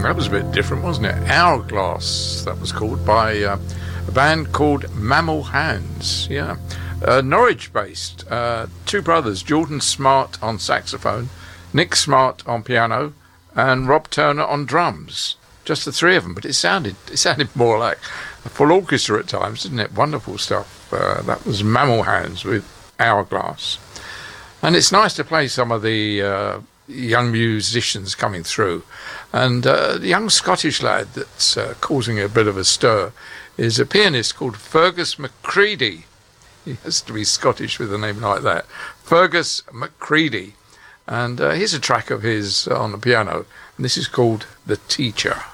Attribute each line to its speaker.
Speaker 1: That was a bit different, wasn't it? Hourglass, that was called, by a band called Mammal Hands. Yeah. Norwich-based. Two brothers, Jordan Smart on saxophone, Nick Smart on piano, and Rob Turner on drums. Just the three of them, but it sounded more like a full orchestra at times, didn't it? Wonderful stuff. That was Mammal Hands with Hourglass. And it's nice to play some of the young musicians coming through. And the young Scottish lad that's causing a bit of a stir is a pianist called Fergus McCready. He has to be Scottish with a name like that. Fergus McCready. And here's a track of his on the piano. And this is called The Teacher.